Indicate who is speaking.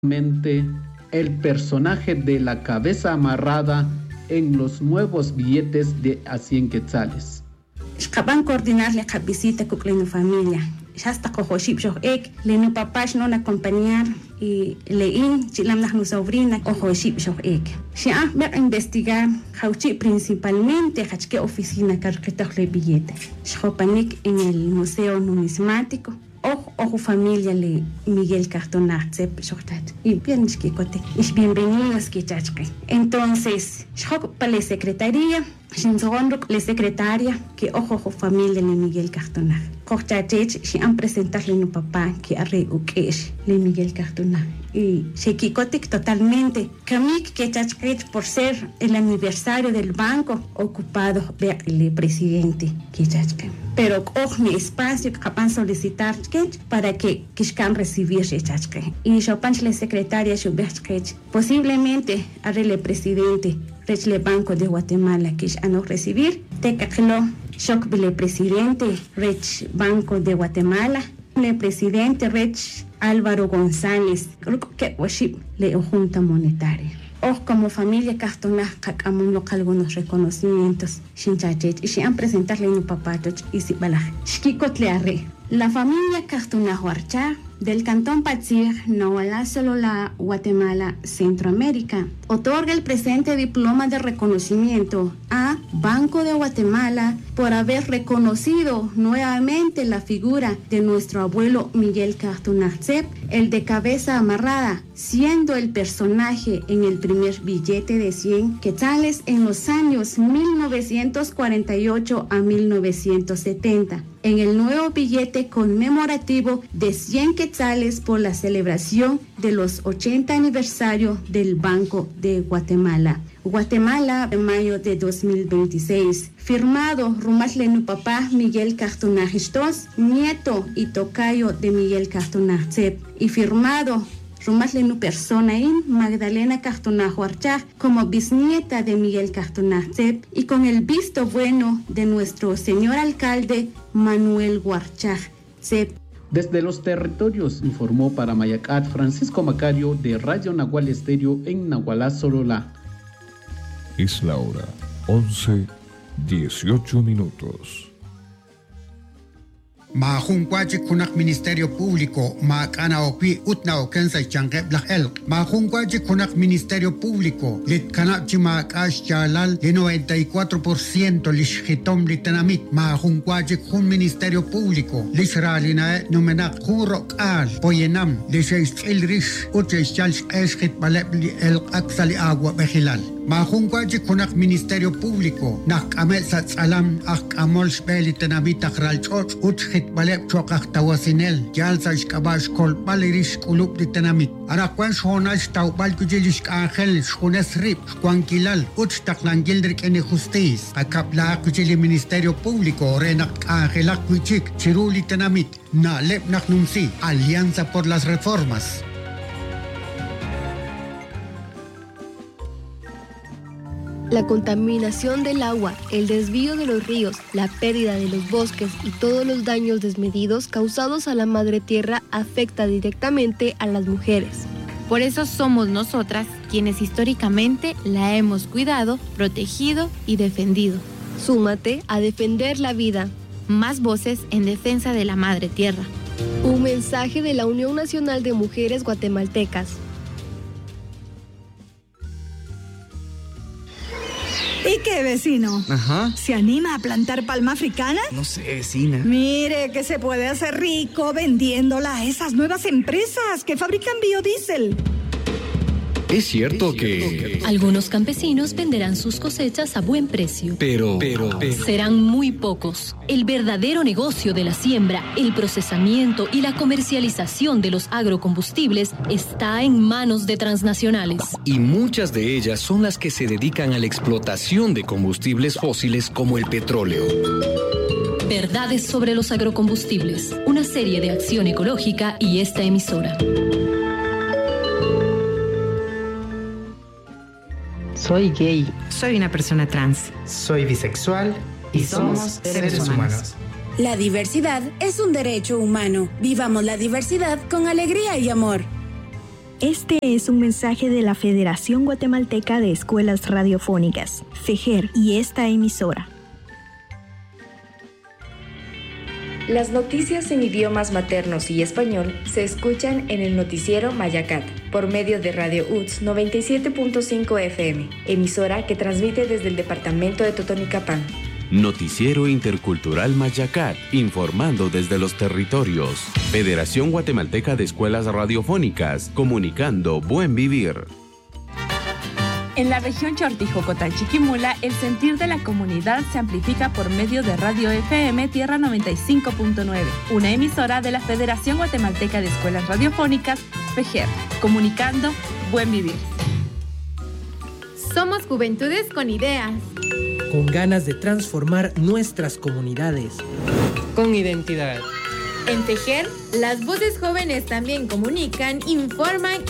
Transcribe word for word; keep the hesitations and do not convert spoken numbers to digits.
Speaker 1: El personaje de la cabeza amarrada en los nuevos billetes de a cien quetzales.
Speaker 2: Xcaban coordinarle a visita con la familia. Ya está cojoship yo ek, le no papás no acompañar y lein chilam na sobrina cojoship yo ek. Ya ver investigar hauchi principalmente hachque oficina carqueta le billete. Xopanik en el Museo Numismático. Ojo, ojo familia le Miguel Cartonartzep shortat. Y bien chiquicote. Y bienvenidos que chachque. Entonces, shok para la secretaría, shinzonro la secretaria que ojo ojo familia le Miguel Cartonar. Kochtachech si han presentado a papá que arre ukesh le Miguel Cartonar. Y chiquicote totalmente. Kamik que chachque por ser el aniversario del banco ocupado ver el presidente que chachque. Pero ojo mi espacio que capan solicitar para que quiscan recibir ese chachque. Y yo panch la secretaria Shubachkech posiblemente arregle presidente Rechle Banco de Guatemala que a no recibir te caclo shock bile presidente Rech Banco de Guatemala le presidente Rech Álvaro González que worship le junta monetaria. O como familia Cartona cacamo algunos reconocimientos shinchachet y se han presentado en papatos y si balaj shkikotlearre. La familia Cartona Huarcha del Cantón Patsir, Nahualá Solola, Guatemala, Centroamérica, otorga el presente diploma de reconocimiento a Banco de Guatemala por haber reconocido nuevamente la figura de nuestro abuelo Miguel Cartonartzep, el de cabeza amarrada, siendo el personaje en el primer billete de cien quetzales en los años mil novecientos cuarenta y ocho a mil novecientos setenta. En el nuevo billete conmemorativo de cien quetzales por la celebración de los ochenta aniversario del Banco de Guatemala. Guatemala, en mayo de dos mil veintiséis. Firmado Rumatlenu papá Miguel Cartonartzep, nieto y tocayo de Miguel Cartonartzep. Y firmado Rumatlenu persona in Magdalena Cartonahuarcha como bisnieta de Miguel Cartonartzep y con el visto bueno de nuestro señor alcalde Manuel Huarcha-Tzep.
Speaker 1: Desde los territorios informó para Mayacat Francisco Macario de Radio Nahual Estéreo en Nahualá Sololá.
Speaker 3: Es la hora once, dieciocho minutos.
Speaker 4: Ma junquachi kunak Ministerio Público ma kana opi utna okensa change blach el ma junquachi kunak Ministerio Público lit kanapchi ma kash chalal de noventa y cuatro por ciento lishhitom litanamit ma junquachi kun Ministerio Público lishralina nomenak kurok al poyenam lisheis ilrish ucheis chalsh eshit balebli el aksali agua behilal ma junquachi kunak Ministerio Público nak amesa salam ak amol shbeli tanamit akhralchoch ut balep chokak tawasinel jalsa shkabash kol balirish kulub de tenamit ara kwan shonash taw bal kujelish angel shones rip kwankilal ut taklangildrik en justice akapla kujeli Ministerio Público renak angela kuchik chiruli tenamit na lep naknumsi Alianza por las Reformas.
Speaker 5: La contaminación del agua, el desvío de los ríos, la pérdida de los bosques y todos los daños desmedidos causados a la madre tierra afecta directamente a las mujeres.
Speaker 6: Por eso somos nosotras quienes históricamente la hemos cuidado, protegido y defendido.
Speaker 5: Súmate a defender la vida.
Speaker 6: Más voces en defensa de la madre tierra.
Speaker 5: Un mensaje de la Unión Nacional de Mujeres Guatemaltecas.
Speaker 7: ¿Y qué, vecino?
Speaker 8: Ajá.
Speaker 7: ¿Se anima a plantar palma africana?
Speaker 8: No sé, vecina.
Speaker 7: Mire que se puede hacer rico vendiéndola a esas nuevas empresas que fabrican biodiesel.
Speaker 8: Es cierto que...
Speaker 9: Algunos campesinos venderán sus cosechas a buen precio.
Speaker 8: Pero, pero, pero...
Speaker 9: Serán muy pocos. El verdadero negocio de la siembra, el procesamiento y la comercialización de los agrocombustibles está en manos de transnacionales.
Speaker 10: Y muchas de ellas son las que se dedican a la explotación de combustibles fósiles como el petróleo.
Speaker 9: Verdades sobre los agrocombustibles. Una serie de Acción Ecológica y esta emisora.
Speaker 11: Soy gay.
Speaker 12: Soy una persona trans.
Speaker 13: Soy bisexual y, y somos, somos seres humanos. humanos.
Speaker 14: La diversidad es un derecho humano. Vivamos la diversidad con alegría y amor. Este es un mensaje de la Federación Guatemalteca de Escuelas Radiofónicas, FEGER, y esta emisora.
Speaker 15: Las noticias en idiomas maternos y español se escuchan en el noticiero Mayacat, por medio de Radio U T S noventa y siete punto cinco F M, emisora que transmite desde el departamento de Totonicapán.
Speaker 16: Noticiero Intercultural Mayacat, informando desde los territorios. Federación Guatemalteca de Escuelas Radiofónicas, comunicando buen vivir.
Speaker 17: En la región Chortijocotán-Chiquimula, el sentir de la comunidad se amplifica por medio de Radio F M Tierra noventa y cinco punto nueve, una emisora de la Federación Guatemalteca de Escuelas Radiofónicas, FEGER, comunicando buen vivir.
Speaker 6: Somos juventudes con ideas.
Speaker 18: Con ganas de transformar nuestras comunidades.
Speaker 13: Con identidad.
Speaker 6: En FEGER, las voces jóvenes también comunican, informan